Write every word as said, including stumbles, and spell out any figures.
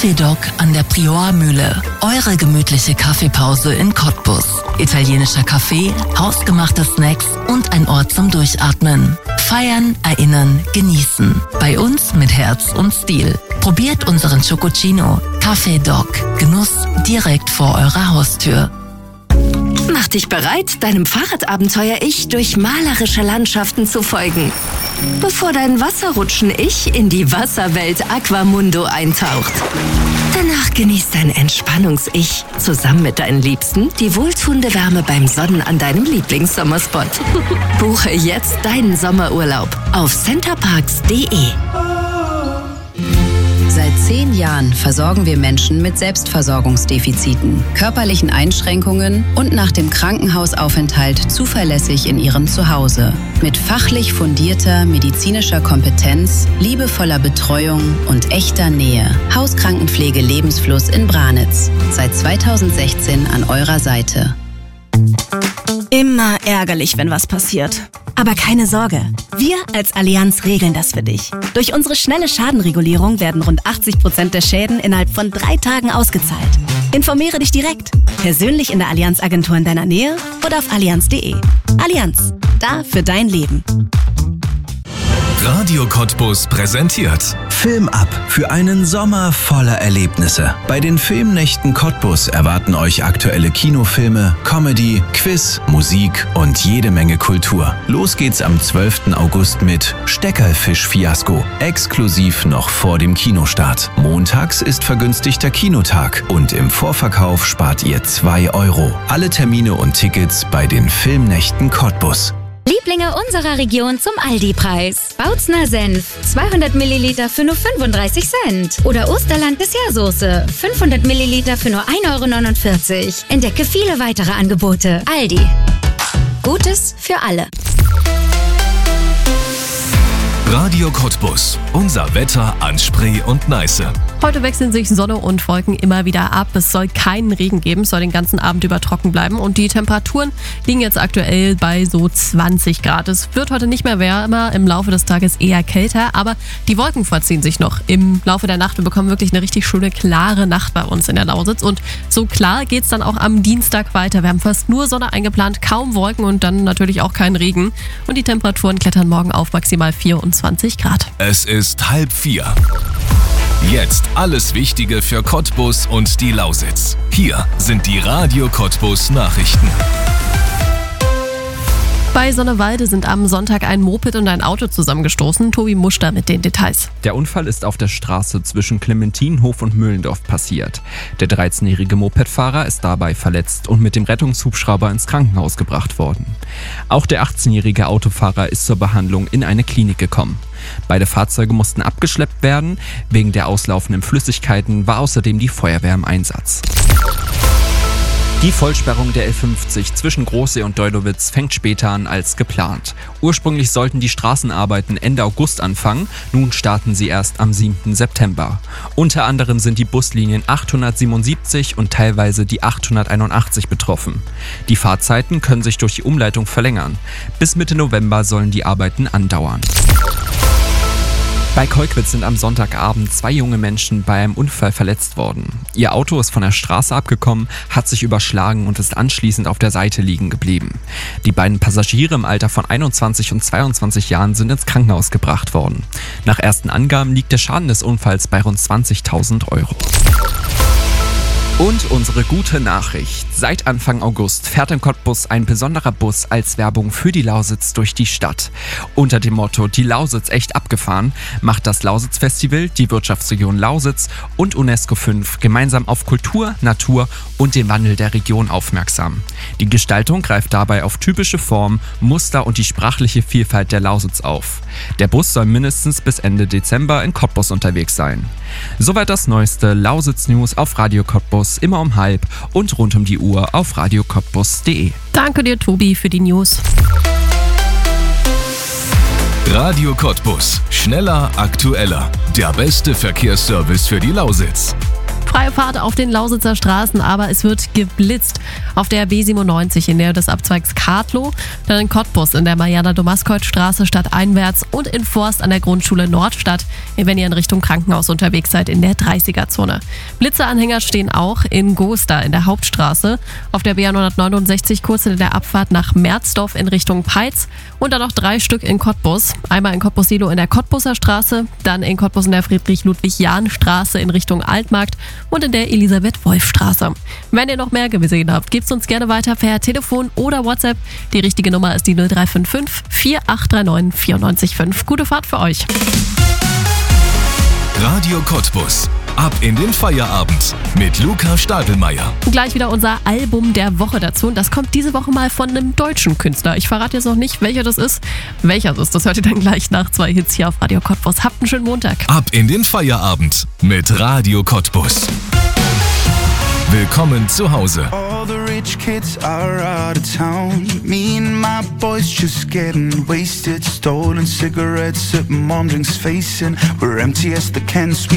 Café Doc an der Priormühle. Eure gemütliche Kaffeepause in Cottbus. Italienischer Kaffee, hausgemachte Snacks und ein Ort zum Durchatmen. Feiern, erinnern, genießen. Bei uns mit Herz und Stil. Probiert unseren Chococino. Café Doc. Genuss direkt vor eurer Haustür. Mach dich bereit, deinem Fahrradabenteuer-Ich durch malerische Landschaften zu folgen. Bevor dein Wasserrutschen-Ich in die Wasserwelt Aquamundo eintaucht. Danach genießt dein Entspannungs-Ich zusammen mit deinen Liebsten die wohltuende Wärme beim Sonnen an deinem Lieblingssommerspot. Buche jetzt deinen Sommerurlaub auf centerparks punkt de. Seit zehn Jahren versorgen wir Menschen mit Selbstversorgungsdefiziten, körperlichen Einschränkungen und nach dem Krankenhausaufenthalt zuverlässig in ihrem Zuhause. Mit fachlich fundierter medizinischer Kompetenz, liebevoller Betreuung und echter Nähe. Hauskrankenpflege Lebensfluss in Branitz. Seit zweitausendsechzehn an eurer Seite. Immer ärgerlich, wenn was passiert. Aber keine Sorge, wir als Allianz regeln das für dich. Durch unsere schnelle Schadenregulierung werden rund achtzig Prozent der Schäden innerhalb von drei Tagen ausgezahlt. Informiere dich direkt, persönlich in der Allianz-Agentur in deiner Nähe oder auf allianz punkt de. Allianz, da für dein Leben. Radio Cottbus präsentiert Film ab für einen Sommer voller Erlebnisse. Bei den Filmnächten Cottbus erwarten euch aktuelle Kinofilme, Comedy, Quiz, Musik und jede Menge Kultur. Los geht's am zwölften August mit Steckerfisch-Fiasko. Exklusiv noch vor dem Kinostart. Montags ist vergünstigter Kinotag und im Vorverkauf spart ihr zwei Euro. Alle Termine und Tickets bei den Filmnächten Cottbus. Lieblinge unserer Region zum Aldi-Preis. Bautzner Senf, zweihundert Milliliter für nur fünfunddreißig Cent. Oder Osterland Dessertsoße, fünfhundert Milliliter für nur ein Euro neunundvierzig. Entdecke viele weitere Angebote. Aldi. Gutes für alle. Radio Cottbus. Unser Wetter an Spree und Neiße. Heute wechseln sich Sonne und Wolken immer wieder ab. Es soll keinen Regen geben, es soll den ganzen Abend über trocken bleiben. Und die Temperaturen liegen jetzt aktuell bei so zwanzig Grad. Es wird heute nicht mehr wärmer, im Laufe des Tages eher kälter. Aber die Wolken verziehen sich noch im Laufe der Nacht. Wir bekommen wirklich eine richtig schöne, klare Nacht bei uns in der Lausitz. Und so klar geht es dann auch am Dienstag weiter. Wir haben fast nur Sonne eingeplant, kaum Wolken und dann natürlich auch kein Regen. Und die Temperaturen klettern morgen auf maximal vierundzwanzig Grad. Es ist halb vier. Jetzt alles Wichtige für Cottbus und die Lausitz. Hier sind die Radio Cottbus Nachrichten. Bei Sonnewalde sind am Sonntag ein Moped und ein Auto zusammengestoßen. Tobi Muster mit den Details. Der Unfall ist auf der Straße zwischen Clementinhof und Mühlendorf passiert. Der dreizehnjährige Mopedfahrer ist dabei verletzt und mit dem Rettungshubschrauber ins Krankenhaus gebracht worden. Auch der achtzehnjährige Autofahrer ist zur Behandlung in eine Klinik gekommen. Beide Fahrzeuge mussten abgeschleppt werden. Wegen der auslaufenden Flüssigkeiten war außerdem die Feuerwehr im Einsatz. Die Vollsperrung der L fünfzig zwischen Großsee und Deudowitz fängt später an als geplant. Ursprünglich sollten die Straßenarbeiten Ende August anfangen, nun starten sie erst am siebten September. Unter anderem sind die Buslinien achthundertsiebenundsiebzig und teilweise die achthunderteinundachtzig betroffen. Die Fahrzeiten können sich durch die Umleitung verlängern. Bis Mitte November sollen die Arbeiten andauern. Bei Kolkwitz sind am Sonntagabend zwei junge Menschen bei einem Unfall verletzt worden. Ihr Auto ist von der Straße abgekommen, hat sich überschlagen und ist anschließend auf der Seite liegen geblieben. Die beiden Passagiere im Alter von einundzwanzig und zweiundzwanzig Jahren sind ins Krankenhaus gebracht worden. Nach ersten Angaben liegt der Schaden des Unfalls bei rund zwanzigtausend Euro. Und unsere gute Nachricht. Seit Anfang August fährt in Cottbus ein besonderer Bus als Werbung für die Lausitz durch die Stadt. Unter dem Motto "Die Lausitz echt abgefahren" macht das Lausitz-Festival, die Wirtschaftsregion Lausitz und UNESCO fünf gemeinsam auf Kultur, Natur und den Wandel der Region aufmerksam. Die Gestaltung greift dabei auf typische Formen, Muster und die sprachliche Vielfalt der Lausitz auf. Der Bus soll mindestens bis Ende Dezember in Cottbus unterwegs sein. Soweit das neueste Lausitz-News auf Radio Cottbus, immer um halb und rund um die Uhr auf radio cottbus punkt de. Danke dir, Tobi, für die News. Radio Cottbus. Schneller, aktueller. Der beste Verkehrsservice für die Lausitz. Freie Fahrt auf den Lausitzer Straßen, aber es wird geblitzt. Auf der B siebenundneunzig in Nähe des Abzweigs Kadlow, dann in Cottbus in der Mariana-Domaskoit-Straße stadteinwärts und in Forst an der Grundschule Nordstadt, wenn ihr in Richtung Krankenhaus unterwegs seid in der dreißiger-Zone. Blitzeanhänger stehen auch in Gosta in der Hauptstraße, auf der B hundertneunundsechzig kurz in der Abfahrt nach Merzdorf in Richtung Peitz und dann noch drei Stück in Cottbus. Einmal in Cottbus-Silo in der Cottbuser Straße, dann in Cottbus in der Friedrich-Ludwig-Jahn-Straße in Richtung Altmarkt und in der Elisabeth-Wolf-Straße. Wenn ihr noch mehr gesehen habt, gebt uns gerne weiter per Telefon oder WhatsApp. Die richtige Nummer ist die null drei fünf fünf, vier acht drei neun, vier neun fünf. Gute Fahrt für euch. Radio Cottbus. Ab in den Feierabend mit Luca Stadelmeier. Gleich wieder unser Album der Woche dazu. Und das kommt diese Woche mal von einem deutschen Künstler. Ich verrate jetzt noch nicht, welcher das ist. Welcher das ist, das hört ihr dann gleich nach zwei Hits hier auf Radio Cottbus. Habt einen schönen Montag. Ab in den Feierabend mit Radio Cottbus. Willkommen zu Hause. All the rich kids are out of town. Me and my boys just getting wasted. Stolen cigarettes at mom drinks facing. We're empty as the cans.